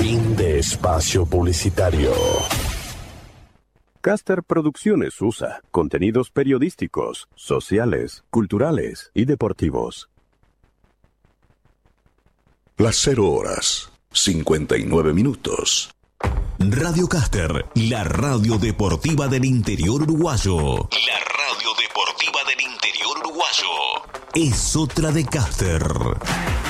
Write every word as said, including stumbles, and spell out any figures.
Fin de espacio publicitario. Caster Producciones U S A. Contenidos periodísticos, sociales, culturales y deportivos. Las cero horas, cincuenta y nueve minutos. Radio Caster, la radio deportiva del interior uruguayo. La radio deportiva del interior uruguayo. Es otra de Caster.